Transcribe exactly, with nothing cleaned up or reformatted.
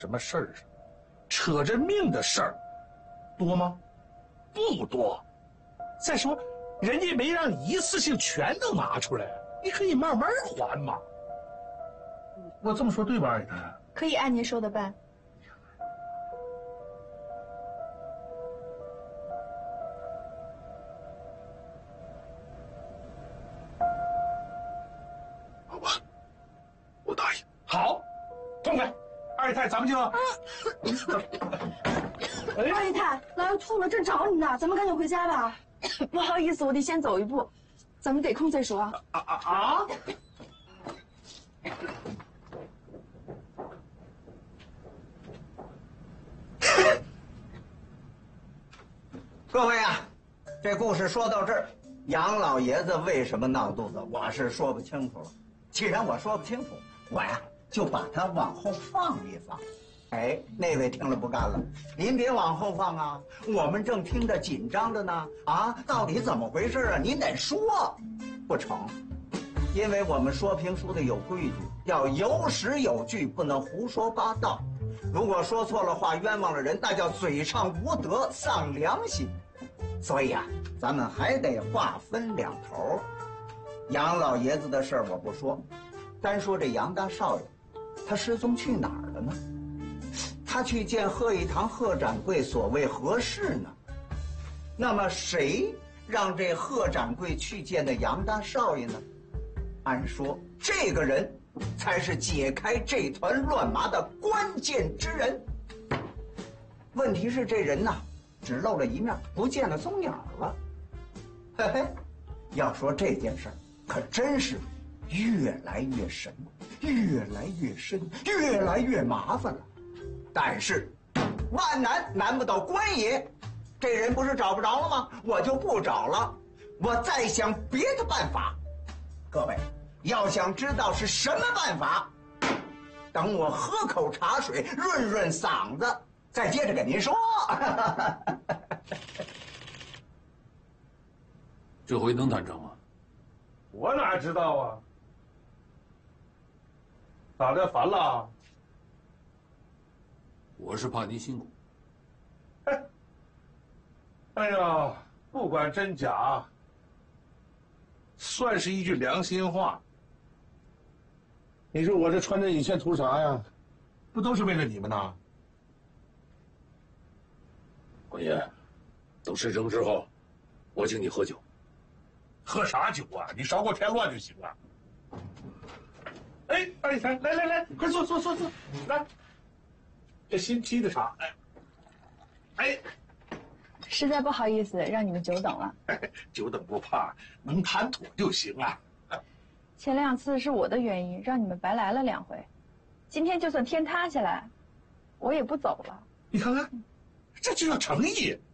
什么事儿啊？扯着命的事儿多吗？不多。再说，人家没让你一次性全都拿出来，你可以慢慢还嘛。我这么说对吧，二姨太？ 可以按您说的办。 好吧，我答应。好，痛快，二姨太，咱们就。啊、 哎、二姨太，老爷吐了，正找你呢，咱们赶紧回家吧。不好意思，我得先走一步，咱们得空再说啊。 啊啊啊！ 各位啊，这故事说到这儿，杨老爷子为什么闹肚子，我是说不清楚了。既然我说不清楚，我呀就把它往后放一放。哎，那位听了不干了，您别往后放啊，我们正听着紧张着呢。啊，到底怎么回事啊？您得说。不成，因为我们说评书的有规矩，要有史有据，不能胡说八道。如果说错了话，冤枉了人，那叫嘴上无德，丧良心。所以啊，咱们还得划分两头。杨老爷子的事儿我不说，单说这杨大少爷，他失踪去哪儿了呢？他去见贺一堂贺掌柜，所谓何事呢？那么谁让这贺掌柜去见的杨大少爷呢？按说这个人才是解开这团乱麻的关键之人。问题是这人呐，只露了一面，不见了踪影了。嘿嘿，要说这件事儿，可真是越来越神，越来越深，越来越麻烦了。但是万难难不倒关爷，这人不是找不着了吗？我就不找了，我再想别的办法。各位要想知道是什么办法，等我喝口茶水润润嗓子，再接着跟您说。 这回能谈成吗？ 我哪知道啊？咋的，烦了？ 我是怕您辛苦。 哎，哎呀，不管真假，算是一句良心话。你说我这穿着引线图啥呀？不都是为了你们呢？ 关爷，等事成之后，我请你喝酒。 喝啥酒啊？你少给我添乱就行了。哎，二姨太，来来来，快坐坐坐坐，来。这新沏的茶，哎，哎， 实在不好意思，让你们久等了。 久等不怕，能谈妥就行了。 前两次是我的原因，让你们白来了两回。今天就算天塌下来，我也不走了。 你看看，这就叫诚意。